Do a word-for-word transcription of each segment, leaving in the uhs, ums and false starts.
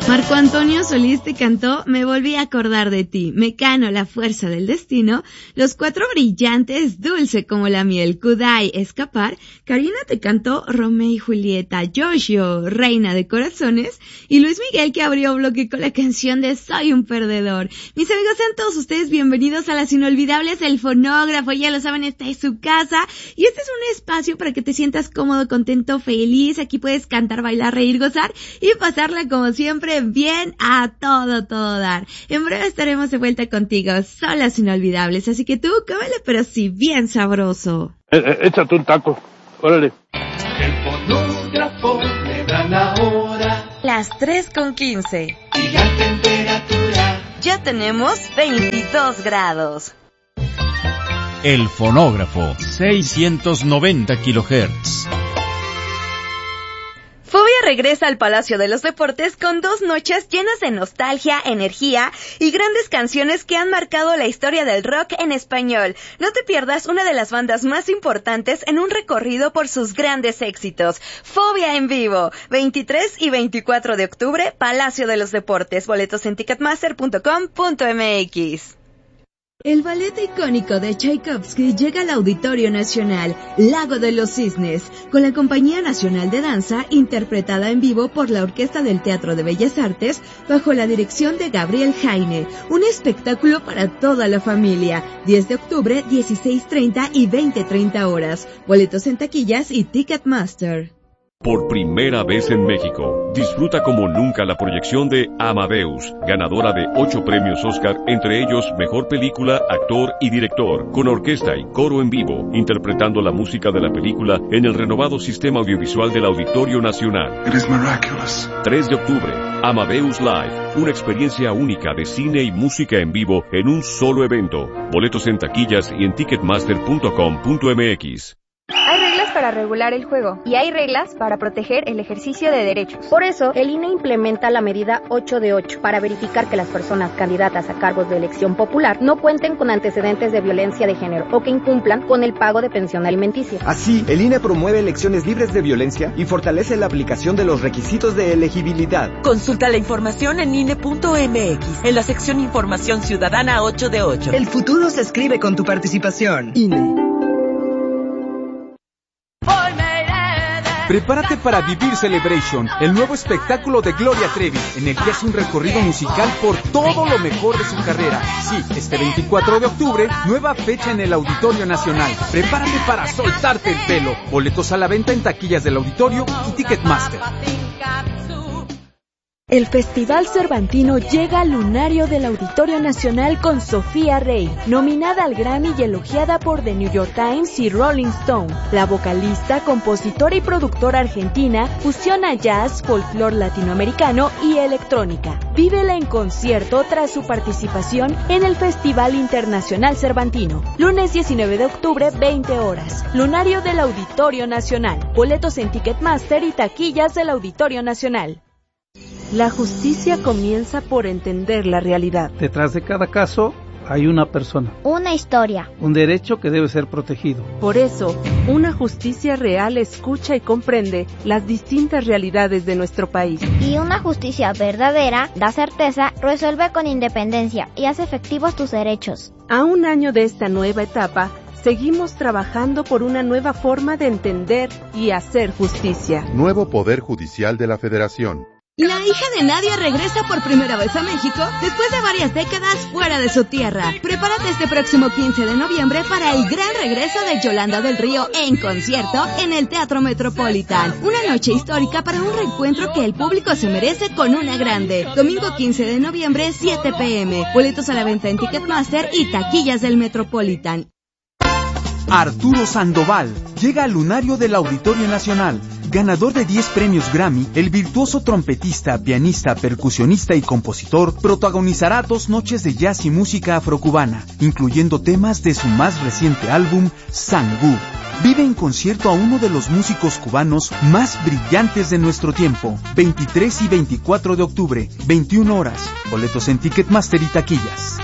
Marco Antonio Solís te cantó Me volví a acordar de ti, Mecano, La fuerza del destino, Los Cuatro Brillantes, Dulce como la miel, Kudai, Escapar, Karina te cantó Romeo y Julieta, Yoshio, Reina de corazones, y Luis Miguel que abrió bloque con la canción de Soy un perdedor. Mis amigos, sean todos ustedes bienvenidos a las inolvidables del Fonógrafo, ya lo saben, esta es su casa, y este es un espacio para que te sientas cómodo, contento, feliz. Aquí puedes cantar, bailar, reír, gozar y pasarla como siempre bien a todo, todo dar. En breve estaremos de vuelta contigo, son las inolvidables, así que tú cómele pero sí bien sabroso. Eh, eh, échate un taco, órale. El fonógrafo le dan ahora Las tres con quince. y la temperatura. Ya tenemos veintidós grados. El fonógrafo, seiscientos noventa kilohertz. Fobia regresa al Palacio de los Deportes con dos noches llenas de nostalgia, energía y grandes canciones que han marcado la historia del rock en español. No te pierdas una de las bandas más importantes en un recorrido por sus grandes éxitos. Fobia en vivo, veintitrés y veinticuatro de octubre, Palacio de los Deportes. Boletos en ticketmaster punto com punto m x. El ballet icónico de Tchaikovsky llega al Auditorio Nacional, Lago de los Cisnes, con la Compañía Nacional de Danza, interpretada en vivo por la Orquesta del Teatro de Bellas Artes, bajo la dirección de Gabriel Jaine. Un espectáculo para toda la familia. diez de octubre, dieciséis treinta y veinte treinta horas. Boletos en taquillas y Ticketmaster. Por primera vez en México, disfruta como nunca la proyección de Amadeus, ganadora de ocho premios Oscar, entre ellos Mejor Película, Actor y Director, con orquesta y coro en vivo, interpretando la música de la película en el renovado sistema audiovisual del Auditorio Nacional. It is miraculous. tres de octubre, Amadeus Live, una experiencia única de cine y música en vivo en un solo evento. Boletos en taquillas y en ticketmaster punto com punto m x. Hay reglas para regular el juego y hay reglas para proteger el ejercicio de derechos. Por eso, el I N E implementa la medida ocho de ocho para verificar que las personas candidatas a cargos de elección popular no cuenten con antecedentes de violencia de género o que incumplan con el pago de pensión alimenticia. Así, el I N E promueve elecciones libres de violencia y fortalece la aplicación de los requisitos de elegibilidad. Consulta la información en I N E punto m x, en la sección Información Ciudadana ocho de ocho. El futuro se escribe con tu participación. I N E. Prepárate para vivir Celebration, el nuevo espectáculo de Gloria Trevi, en el que hace un recorrido musical por todo lo mejor de su carrera. Sí, este veinticuatro de octubre, nueva fecha en el Auditorio Nacional. Prepárate para soltarte el pelo. Boletos a la venta en taquillas del Auditorio y Ticketmaster. El Festival Cervantino llega al lunario del Auditorio Nacional con Sofía Rey, nominada al Grammy y elogiada por The New York Times y Rolling Stone. La vocalista, compositora y productora argentina fusiona jazz, folclore latinoamericano y electrónica. Vívela en concierto tras su participación en el Festival Internacional Cervantino. Lunes diecinueve de octubre, veinte horas. Lunario del Auditorio Nacional. Boletos en Ticketmaster y taquillas del Auditorio Nacional. La justicia comienza por entender la realidad. Detrás de cada caso hay una persona. Una historia. Un derecho que debe ser protegido. Por eso, una justicia real escucha y comprende las distintas realidades de nuestro país. Y una justicia verdadera da certeza, resuelve con independencia y hace efectivos tus derechos. A un año de esta nueva etapa, seguimos trabajando por una nueva forma de entender y hacer justicia. Nuevo Poder Judicial de la Federación. La hija de Nadia regresa por primera vez a México después de varias décadas fuera de su tierra. Prepárate este próximo quince de noviembre para el gran regreso de Yolanda del Río en concierto en el Teatro Metropolitan. Una noche histórica para un reencuentro que el público se merece con una grande. Domingo quince de noviembre, siete p m Boletos a la venta en Ticketmaster y taquillas del Metropolitan. Arturo Sandoval llega al lunario del Auditorio Nacional. Ganador de diez premios Grammy, el virtuoso trompetista, pianista, percusionista y compositor protagonizará dos noches de jazz y música afrocubana, incluyendo temas de su más reciente álbum, Sangú. Vive en concierto a uno de los músicos cubanos más brillantes de nuestro tiempo. veintitrés y veinticuatro de octubre, veintiuna horas. Boletos en Ticketmaster y taquillas.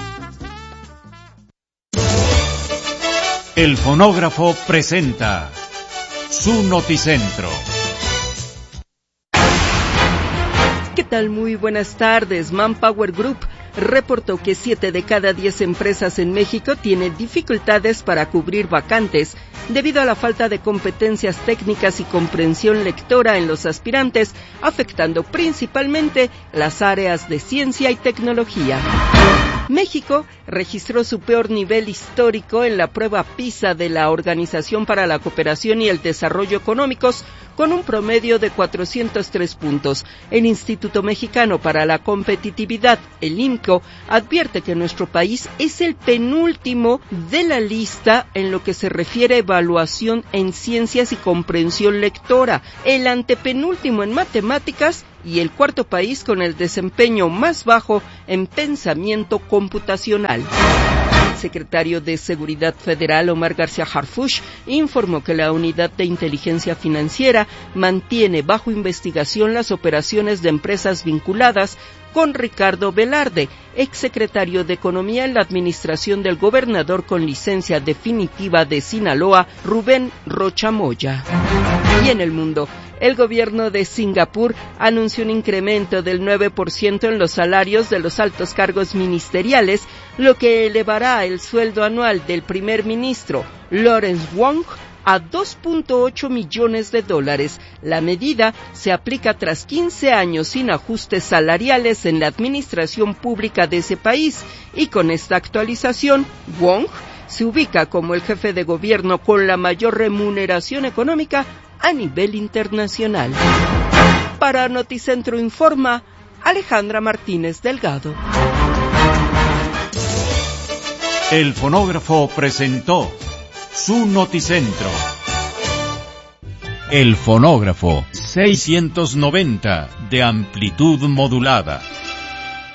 El Fonógrafo presenta su Noticentro. ¿Qué tal? Muy buenas tardes. Manpower Group reportó que siete de cada diez empresas en México tienen dificultades para cubrir vacantes debido a la falta de competencias técnicas y comprensión lectora en los aspirantes, afectando principalmente las áreas de ciencia y tecnología. México registró su peor nivel histórico en la prueba PISA de la Organización para la Cooperación y el Desarrollo Económicos, con un promedio de cuatrocientos tres puntos. El Instituto Mexicano para la Competitividad, el I M C O, advierte que nuestro país es el penúltimo de la lista en lo que se refiere a evaluación en ciencias y comprensión lectora, el antepenúltimo en matemáticas y el cuarto país con el desempeño más bajo en pensamiento computacional. El secretario de Seguridad Federal, Omar García Harfuch, informó que la Unidad de Inteligencia Financiera mantiene bajo investigación las operaciones de empresas vinculadas con Ricardo Velarde, exsecretario de Economía en la administración del gobernador con licencia definitiva de Sinaloa, Rubén Rocha Moya. Y en el mundo, el gobierno de Singapur anunció un incremento del nueve por ciento en los salarios de los altos cargos ministeriales, lo que elevará el sueldo anual del primer ministro, Lawrence Wong, a dos punto ocho millones de dólares. La medida se aplica tras quince años sin ajustes salariales en la administración pública de ese país, y con esta actualización, Wong se ubica como el jefe de gobierno con la mayor remuneración económica a nivel internacional. Para Noticentro Informa, Alejandra Martínez Delgado. El fonógrafo presentó su Noticentro. El fonógrafo seiscientos noventa de amplitud modulada.